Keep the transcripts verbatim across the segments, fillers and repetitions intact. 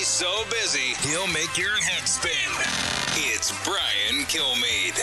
He's so busy, he'll make your head spin. It's Brian Kilmeade.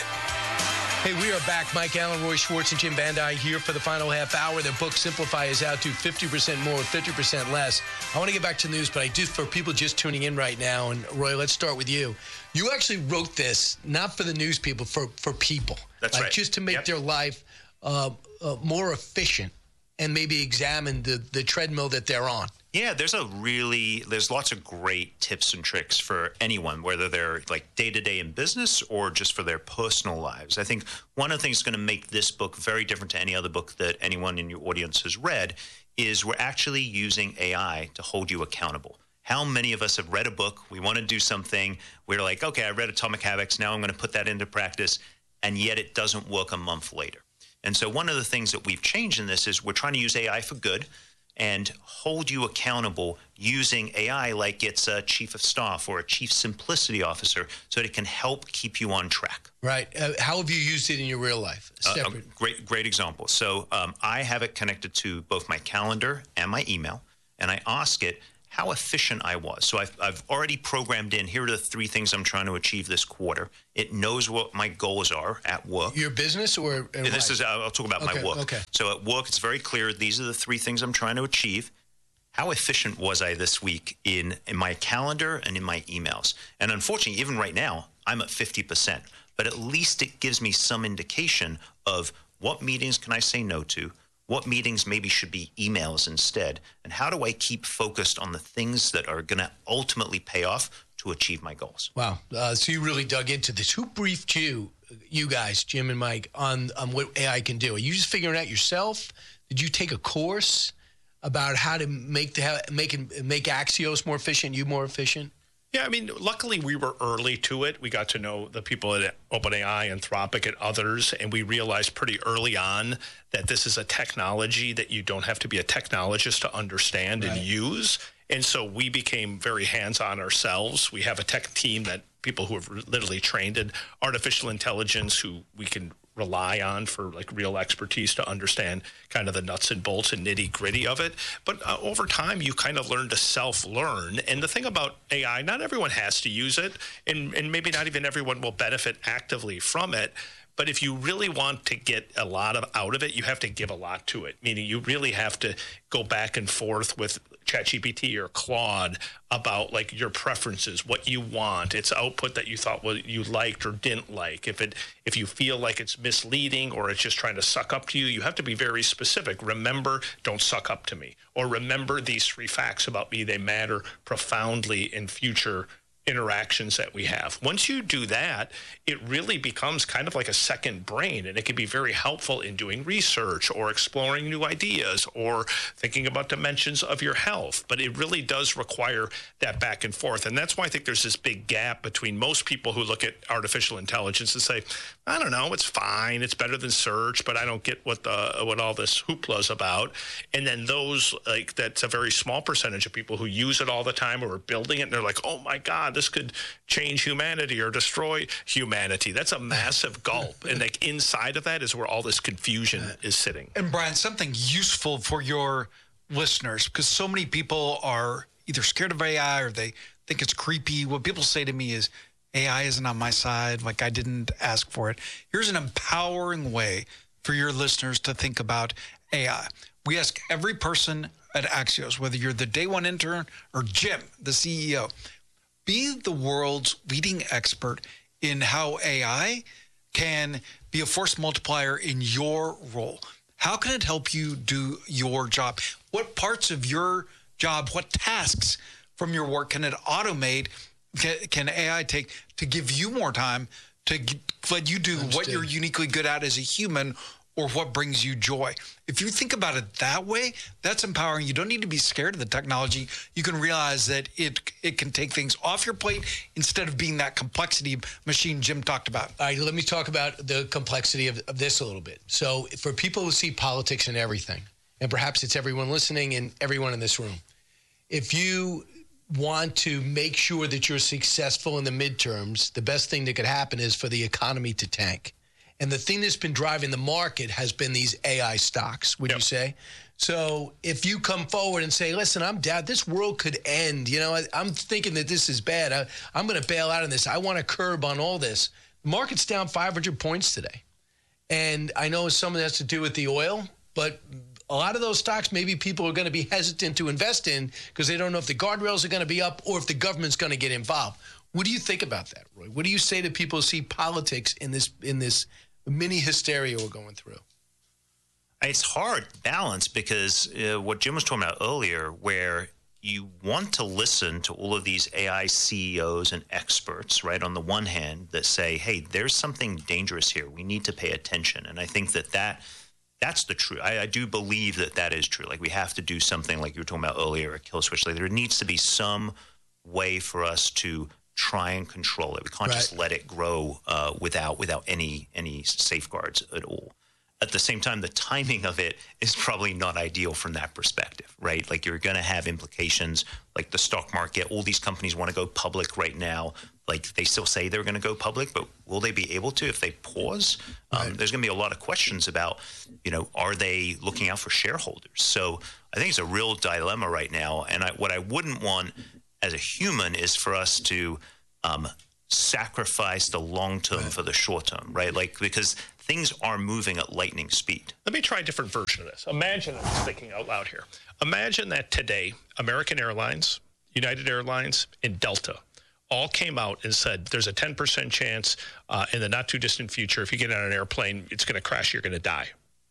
Hey, we are back. Mike Allen, Roy Schwartz, and Jim Bandai here for the final half hour. Their book, Simplify, is out to fifty percent more, fifty percent less. I want to get back to the news, but I do, for people just tuning in right now, and Roy, let's start with you. You actually wrote this, not for the news people, for, for people. That's like, right. Just to make yep. their life uh, uh, more efficient and maybe examine the, the treadmill that they're on. Yeah, there's a really, there's lots of great tips and tricks for anyone, whether they're like day-to-day in business or just for their personal lives. I think one of the things that's going to make this book very different to any other book that anyone in your audience has read is we're actually using A I to hold you accountable. How many of us have read a book, we want to do something, we're like, okay, I read Atomic Habits, now I'm going to put that into practice, and yet it doesn't work a month later. And so one of the things that we've changed in this is we're trying to use A I for good and hold you accountable using A I like it's a chief of staff or a chief simplicity officer so that it can help keep you on track. Right. Uh, how have you used it in your real life? Uh, a great, great example. So um, I have it connected to both my calendar and my email, and I ask it how efficient I was. So I've, I've already programmed in, here are the three things I'm trying to achieve this quarter. It knows what my goals are at work. Your business or? And this is, I'll talk about okay, my work. Okay. So at work, it's very clear, these are the three things I'm trying to achieve. How efficient was I this week in, in my calendar and in my emails? And unfortunately, even right now, I'm at fifty percent. But at least it gives me some indication of what meetings can I say no to, what meetings maybe should be emails instead, and how do I keep focused on the things that are going to ultimately pay off to achieve my goals. Wow. Uh, so you really dug into this. Who briefed you, you guys, Jim and Mike, on, on what A I can do? Are you just figuring it out yourself? Did you take a course about how to make the, make make Axios more efficient, you more efficient? Yeah, I mean, luckily we were early to it. We got to know the people at OpenAI, Anthropic, and others, and we realized pretty early on that this is a technology that you don't have to be a technologist to understand right. and use. And so we became very hands-on ourselves. We have a tech team that people who have literally trained in artificial intelligence who we can rely on for like real expertise to understand kind of the nuts and bolts and nitty gritty of it. But uh, over time, you kind of learn to self-learn. And the thing about A I, not everyone has to use it, and, and maybe not even everyone will benefit actively from it. But if you really want to get a lot of out of it, you have to give a lot to it, meaning you really have to go back and forth with ChatGPT or Claude about like your preferences, what you want, its output that you thought what you liked or didn't like. If it if you feel like it's misleading or it's just trying to suck up to you, you have to be very specific. Remember, don't suck up to me. Or remember these three facts about me. They matter profoundly in future interactions that we have. Once you do that, it really becomes kind of like a second brain, and it can be very helpful in doing research or exploring new ideas or thinking about dimensions of your health. But it really does require that back and forth. And that's why I think there's this big gap between most people who look at artificial intelligence and say, I don't know, it's fine, it's better than search, but I don't get what the what all this hoopla is about. And then those, like, that's a very small percentage of people who use it all the time or are building it, and they're like, oh my God, this could change humanity or destroy humanity. That's a massive gulp. And like inside of that is where all this confusion is sitting. And Brian, something useful for your listeners, because so many people are either scared of A I or they think it's creepy. What people say to me is, A I isn't on my side, like I didn't ask for it. Here's an empowering way for your listeners to think about A I. We ask every person at Axios, whether you're the day one intern or Jim, the C E O, be the world's leading expert in how A I can be a force multiplier in your role. How can it help you do your job? What parts of your job, what tasks from your work can it automate? Can, can A I take to give you more time to let you do Understood. What you're uniquely good at as a human or what brings you joy? If you think about it that way, that's empowering. You don't need to be scared of the technology. You can realize that it it can take things off your plate instead of being that complexity machine Jim talked about. All right, let me talk about the complexity of, of this a little bit. So for people who see politics in everything, and perhaps it's everyone listening and everyone in this room, if you want to make sure that you're successful in the midterms, the best thing that could happen is for the economy to tank. And the thing that's been driving the market has been these A I stocks, would yep. you say? So if you come forward and say, listen, I'm down, this world could end. You know, I, I'm thinking that this is bad. I, I'm going to bail out on this. I want a curb on all this. The market's down five hundred points today. And I know some of that has to do with the oil, but a lot of those stocks, maybe people are going to be hesitant to invest in because they don't know if the guardrails are going to be up or if the government's going to get involved. What do you think about that, Roy? What do you say to people who see politics in this in this mini hysteria we're going through? It's hard balance because uh, what Jim was talking about earlier, where you want to listen to all of these A I C E Os and experts, right, on the one hand, that say, hey, there's something dangerous here. We need to pay attention. And I think that, that that's the truth. I, I do believe that that is true. Like, we have to do something like you were talking about earlier, a kill switch. Like, there needs to be some way for us to try and control it. We can't right. just let it grow uh, without without any any safeguards at all. At the same time, the timing of it is probably not ideal from that perspective, right? Like, you're going to have implications like the stock market. All these companies want to go public right now. Like, they still say they're going to go public, but will they be able to if they pause? Right. Um, there's going to be a lot of questions about, you know, are they looking out for shareholders? So I think it's a real dilemma right now. And I, what I wouldn't want as a human is for us to um, sacrifice the long term right. for the short term, right? Like, because things are moving at lightning speed. Let me try a different version of this. Imagine, I'm just thinking out loud here. Imagine that today, American Airlines, United Airlines, and Delta all came out and said there's a ten percent chance uh, in the not too distant future, if you get on an airplane, it's going to crash, you're going to die.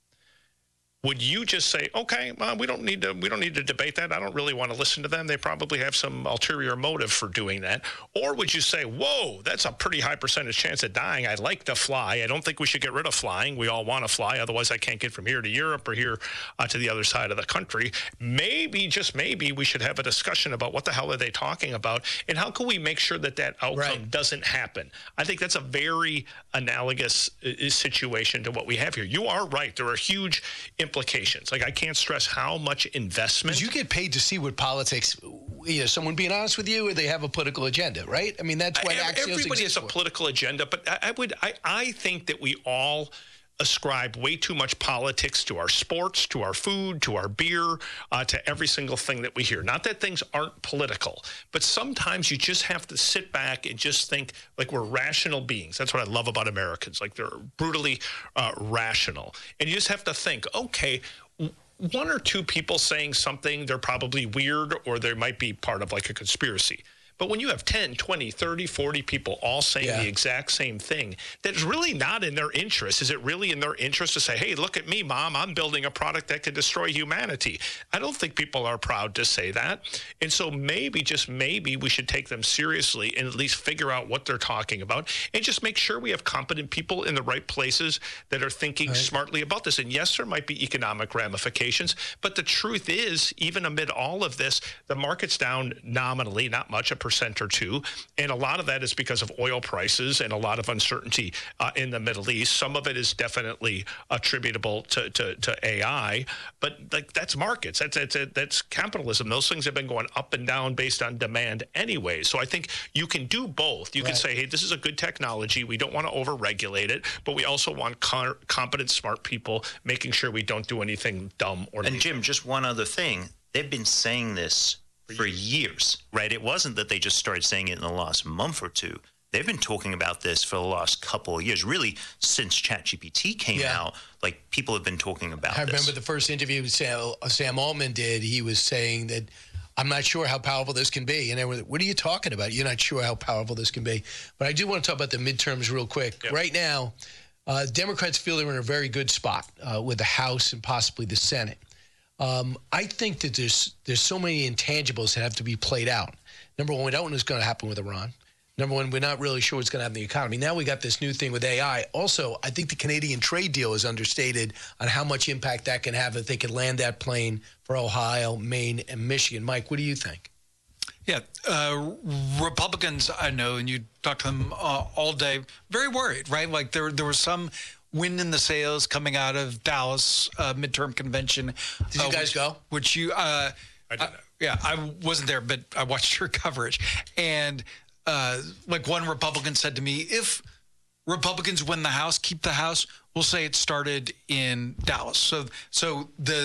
Would you just say, okay, well, we don't need to we don't need to debate that. I don't really want to listen to them. They probably have some ulterior motive for doing that. Or would you say, whoa, that's a pretty high percentage chance of dying. I'd like to fly. I don't think we should get rid of flying. We all want to fly. Otherwise, I can't get from here to Europe or here uh, to the other side of the country. Maybe, just maybe, we should have a discussion about what the hell are they talking about and how can we make sure that that outcome right. doesn't happen. I think that's a very analogous uh, situation to what we have here. You are right. There are huge implications. Implications. Like, I can't stress how much investment. Because you get paid to see what politics, you know, someone being honest with you, or they have a political agenda, right? I mean, that's what I, Axios everybody has a for. political agenda, but I, I would, I, I think that we all ascribe way too much politics to our sports, to our food, to our beer, uh, to every single thing that we hear. Not that things aren't political, but sometimes you just have to sit back and just think like we're rational beings. That's what I love about Americans. Like, they're brutally uh, rational. And you just have to think, okay, one or two people saying something, they're probably weird or they might be part of like a conspiracy. But when you have ten, twenty, thirty, forty people all saying yeah. the exact same thing, that's really not in their interest. Is it really in their interest to say, hey, look at me, Mom, I'm building a product that could destroy humanity? I don't think people are proud to say that. And so maybe, just maybe, we should take them seriously and at least figure out what they're talking about and just make sure we have competent people in the right places that are thinking right. smartly about this. And yes, there might be economic ramifications, but the truth is, even amid all of this, the market's down nominally, not much, a percent or two. And a lot of that is because of oil prices and a lot of uncertainty uh, in the Middle East. Some of it is definitely attributable to, to, to A I, but like that's markets. That's, that's, that's capitalism. Those things have been going up and down based on demand anyway. So I think you can do both. You right. can say, hey, this is a good technology. We don't want to overregulate it, but we also want co- competent, smart people making sure we don't do anything dumb or And Jim, just one other thing. They've been saying this for years, right? It wasn't that they just started saying it in the last month or two. They've been talking about this for the last couple of years, really since ChatGPT came yeah. out. Like, people have been talking about I this. remember the first interview Sam, Sam Altman did. He was saying that, I'm not sure how powerful this can be. And they were, what are you talking about? You're not sure how powerful this can be. But I do want to talk about the midterms real quick. Yep. Right now, uh, Democrats feel they're in a very good spot uh, with the House and possibly the Senate. Um, I think that there's there's so many intangibles that have to be played out. Number one, we don't know what's going to happen with Iran. Number one, we're not really sure what's going to happen in the economy. Now we got this new thing with A I. Also, I think the Canadian trade deal is understated on how much impact that can have if they can land that plane for Ohio, Maine, and Michigan. Mike, what do you think? Yeah, uh, Republicans, I know, and you talk to them uh, all day, very worried, right? Like there, there was some wind in the sails coming out of Dallas uh, midterm convention. Did you uh, guys which, go? Which you, uh, I didn't. Uh, yeah, I wasn't there, but I watched your coverage. And uh, like one Republican said to me, if Republicans win the House, keep the House, we'll say it started in Dallas. So, so the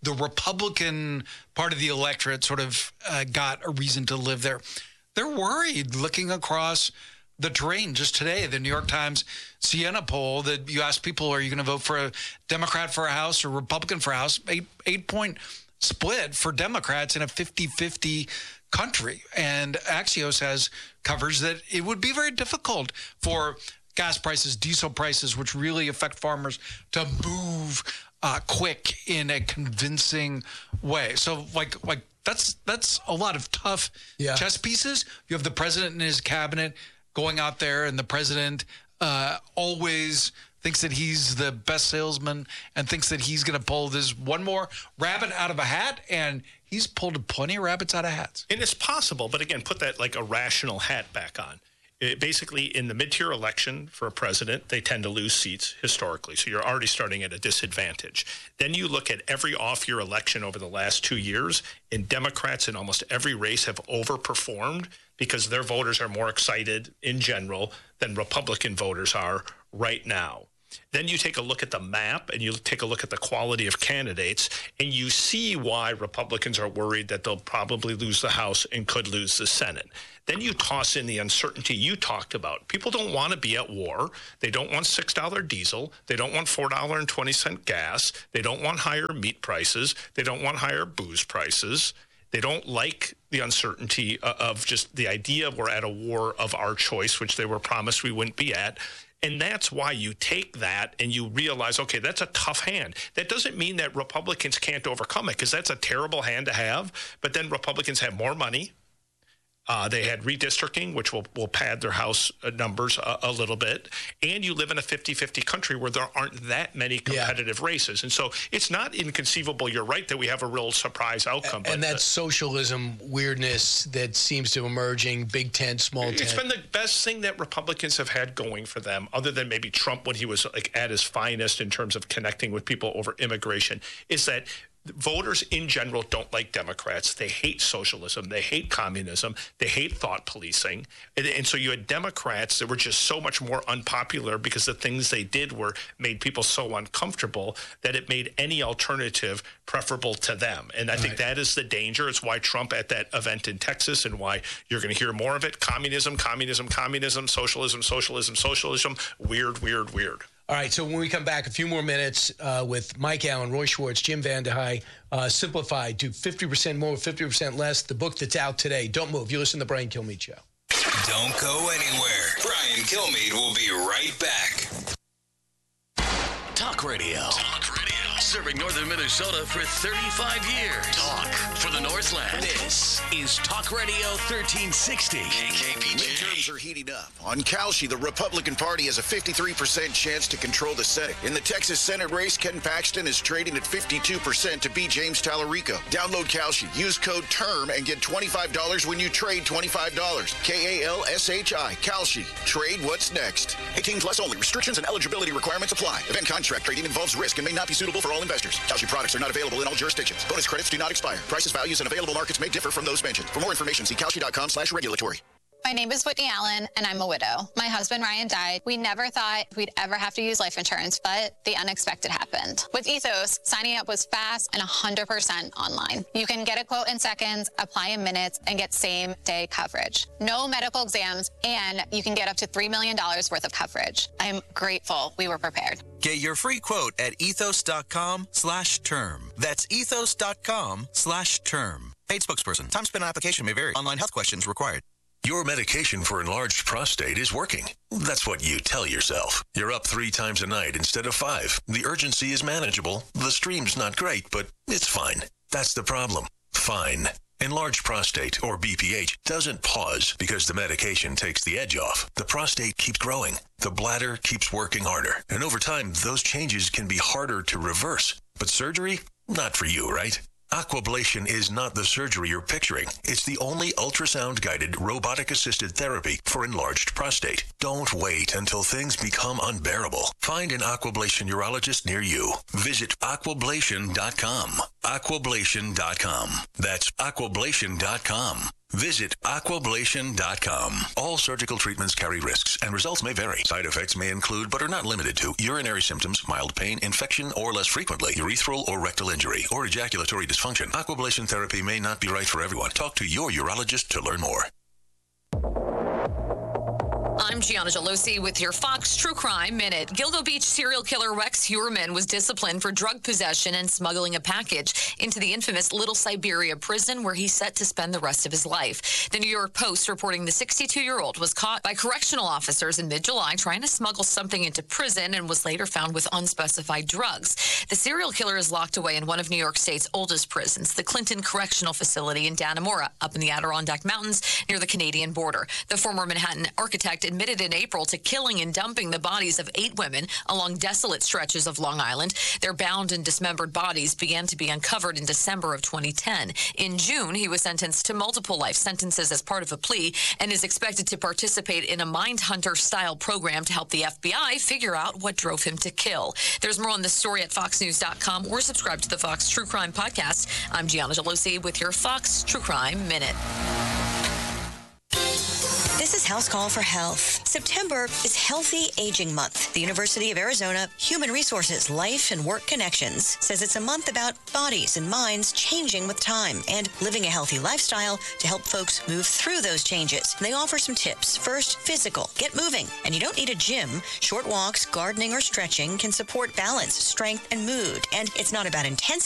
the Republican part of the electorate sort of uh, got a reason to live there. They're worried looking across the terrain. Just today, the New York Times Siena poll that you ask people, are you going to vote for a Democrat for a House or Republican for a House? Eight, eight point split for Democrats in a fifty-fifty country. And Axios has coverage that it would be very difficult for gas prices, diesel prices, which really affect farmers, to move uh, quick in a convincing way. So like like that's that's a lot of tough yeah. chess pieces. You have the president and his cabinet going out there, and the president uh, always thinks that he's the best salesman and thinks that he's going to pull this one more rabbit out of a hat, and he's pulled plenty of rabbits out of hats. And it's possible, but again, put that like a rational hat back on. It basically, in the mid-tier election for a president, they tend to lose seats historically. So you're already starting at a disadvantage. Then you look at every off-year election over the last two years, and Democrats in almost every race have overperformed because their voters are more excited in general than Republican voters are right now. Then you take a look at the map and you take a look at the quality of candidates, and you see why Republicans are worried that they'll probably lose the House and could lose the Senate. Then you toss in the uncertainty you talked about. People don't want to be at war. They don't want six dollars diesel. They don't want four dollars and twenty cents gas. They don't want higher meat prices. They don't want higher booze prices. They don't like the uncertainty of just the idea we're at a war of our choice, which they were promised we wouldn't be at. And that's why you take that and you realize, okay, that's a tough hand. That doesn't mean that Republicans can't overcome it, because that's a terrible hand to have. But then Republicans have more money. Uh, they had redistricting, which will, will pad their House numbers a, a little bit. And you live in a fifty-fifty country where there aren't that many competitive yeah. races. And so it's not inconceivable, you're right, that we have a real surprise outcome. And, and that socialism weirdness that seems to emerging, big tent, small tent. It's been the best thing that Republicans have had going for them, other than maybe Trump when he was like at his finest in terms of connecting with people over immigration, is that voters in general don't like Democrats. They hate socialism. They hate communism. They hate thought policing. And, and so you had Democrats that were just so much more unpopular because the things they did were made people so uncomfortable that it made any alternative preferable to them. And I All think right. that is the danger. It's why Trump at that event in Texas, and why you're going to hear more of it. Communism, communism, communism, socialism, socialism, socialism. Weird, weird, weird. All right, so when we come back, a few more minutes uh, with Mike Allen, Roy Schwartz, Jim VandeHei, uh, Simplified, do fifty percent more, fifty percent less, the book that's out today. Don't move. You listen to the Brian Kilmeade Show. Don't go anywhere. Brian Kilmeade will be right back. Talk Radio. Talk Radio. Serving northern Minnesota for thirty-five years. Talk for the Northland. This is Talk Radio thirteen sixty. K K P J. Midterms are heating up. On Kalshi, the Republican Party has a fifty-three percent chance to control the Senate. In the Texas Senate race, Ken Paxton is trading at fifty-two percent to beat James Tallarico. Download Kalshi. Use code TERM and get twenty-five dollars when you trade twenty-five dollars. K A L S H I. Kalshi. Trade what's next. eighteen plus only. Restrictions and eligibility requirements apply. Event contract trading involves risk and may not be suitable for all investors. Kalshi products are not available in all jurisdictions. Bonus credits do not expire. Prices, values, and available markets may differ from those mentioned. For more information, see Kalshi.com slash regulatory. My name is Whitney Allen, and I'm a widow. My husband, Ryan, died. We never thought we'd ever have to use life insurance, but the unexpected happened. With Ethos, signing up was fast and one hundred percent online. You can get a quote in seconds, apply in minutes, and get same-day coverage. No medical exams, and you can get up to three million dollars worth of coverage. I'm grateful we were prepared. Get your free quote at ethos.com slash term. That's ethos.com slash term. Paid spokesperson. Time spent on application may vary. Online health questions required. Your medication for enlarged prostate is working. That's what you tell yourself. You're up three times a night instead of five. The urgency is manageable. The stream's not great, but it's fine. That's the problem. Fine. Enlarged prostate, or B P H, doesn't pause because the medication takes the edge off. The prostate keeps growing. The bladder keeps working harder. And over time, those changes can be harder to reverse. But surgery? Not for you, right? Aquablation is not the surgery you're picturing. It's the only ultrasound-guided, robotic-assisted therapy for enlarged prostate. Don't wait until things become unbearable. Find an Aquablation urologist near you. Visit aquablation dot com. aquablation dot com. That's aquablation dot com. Visit aquablation dot com. All surgical treatments carry risks, and results may vary. Side effects may include, but are not limited to, urinary symptoms, mild pain, infection, or less frequently, urethral or rectal injury, or ejaculatory dysfunction. Aquablation therapy may not be right for everyone. Talk to your urologist to learn more. I'm Gianna Gelosi with your Fox True Crime Minute. Gilgo Beach serial killer Rex Heuermann was disciplined for drug possession and smuggling a package into the infamous Little Siberia prison, where he's set to spend the rest of his life. The New York Post reporting the sixty-two-year-old was caught by correctional officers in mid-July trying to smuggle something into prison and was later found with unspecified drugs. The serial killer is locked away in one of New York State's oldest prisons, the Clinton Correctional Facility in Dannemora, up in the Adirondack Mountains near the Canadian border. The former Manhattan architect admitted in April to killing and dumping the bodies of eight women along desolate stretches of Long Island. Their bound and dismembered bodies began to be uncovered in December of twenty ten. In June, he was sentenced to multiple life sentences as part of a plea and is expected to participate in a Mindhunter-style program to help the F B I figure out what drove him to kill. There's more on this story at fox news dot com or subscribe to the Fox True Crime Podcast. I'm Gianna Gelosi with your Fox True Crime Minute. This is House Call for Health. September is Healthy Aging Month. The University of Arizona Human Resources Life and Work Connections says it's a month about bodies and minds changing with time and living a healthy lifestyle to help folks move through those changes. And they offer some tips. First, physical. Get moving. And you don't need a gym. Short walks, gardening, or stretching can support balance, strength, and mood. And it's not about intensity.